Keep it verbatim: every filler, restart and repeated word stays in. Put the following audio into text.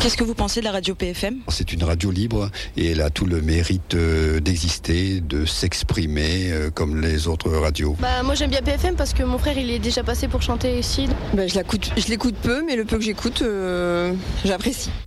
Qu'est-ce que vous pensez de la radio P F M ? C'est une radio libre et elle a tout le mérite d'exister, de s'exprimer comme les autres radios. Bah, moi j'aime bien P F M parce que mon frère il est déjà passé pour chanter ici. Bah, je l'écoute, je l'écoute peu, mais le peu que j'écoute, euh, j'apprécie.